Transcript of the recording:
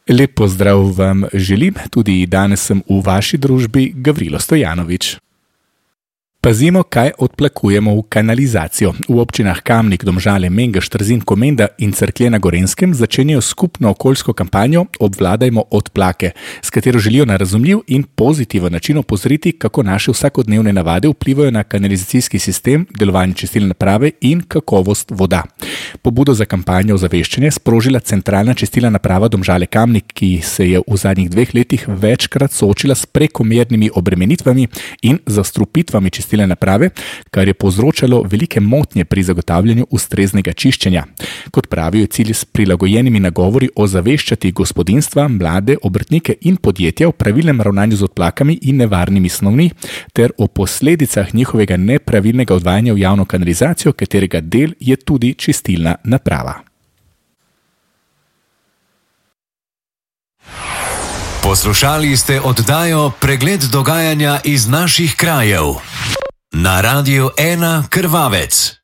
Lep pozdrav vam želim, tudi danes sem v vaši družbi Gavrilo Stojanovič. Pazimo, kaj odplakujemo v kanalizacijo. V občinah Kamnik, Domžale, Mengeš, Trzin, Komenda in Cerklje na Gorenjskem začenjajo skupno okoljsko kampanjo Obvladajmo odplake, s katero želijo na razumljiv in pozitiven način opozoriti, kako naše vsakodnevne navade vplivajo na kanalizacijski sistem, delovanje čistilne naprave in kakovost voda. Pobudo za kampanjo ozaveščanja sprožila centralna čistilna naprava Domžale Kamnik, ki se je v zadnjih 2 letih večkrat soočila s prekomernimi obremenitvami in zastrupitvami čistilne naprave, kar je povzročalo velike motnje pri zagotavljanju ustreznega čiščenja. Kot pravijo, je cilj s prilagojenimi nagovori ozaveščati gospodinjstva, mlade, obrtnike in podjetja o pravilnem ravnanju z odplakami in nevarnimi snovmi ter o posledicah njihovega nepravilnega odvajanja v javno kanalizacijo, katerega del je tudi čistilna naprava. Poslušali ste oddajo Pregled dogajanja iz naših krajev na Radiu 1 Krvavec.